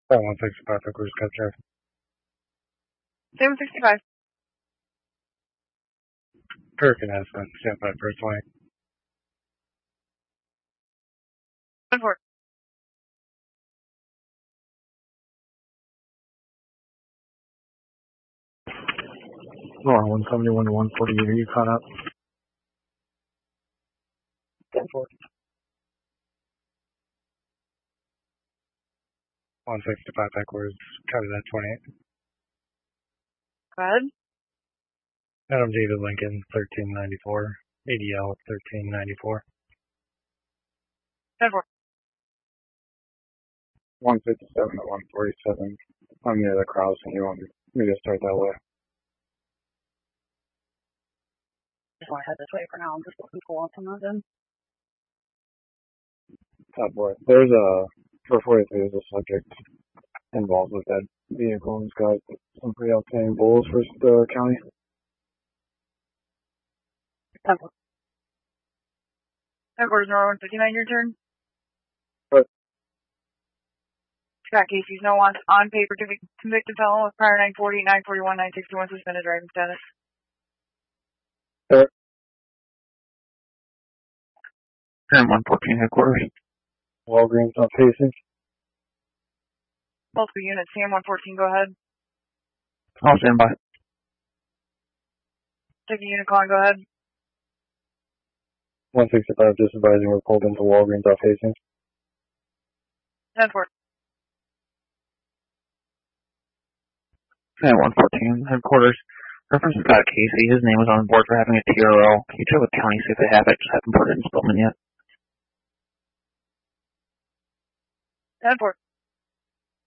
165, Cruise Capture. 765. Hurricane has been stand by for its way. 1-4. Laura 171 to 148, are you caught up? 10-4. 165 backwards, counted at 28. Go ahead. Adam David Lincoln, 1394. ADL, 1394. 10-4. 157 to 147. I'm near the cross, and you want me to start that way? Just want to head this way for now. I'm just looking cool on some of them. Top boy. There's a 443. There's a subject involved with that vehicle. He's got some pretty outstanding bulls for the county. 10-4. 10-4 is Northern 59, your turn. But Scott Casey's no on paper to convicted felon with prior 940, 941, 961 suspended driving status. Sir. 114 headquarters. Walgreens on facing. Multiple units, CM114, go ahead. I'll stand by. Take a unit call and go ahead. 165 disadvising we're pulled into Walgreens off Hastings. 10-4. 114 headquarters. Reference Scott Casey. His name was on the board for having a TRL. Can you check with county, see if they have it? Just haven't put it in Spillman yet. 10-4.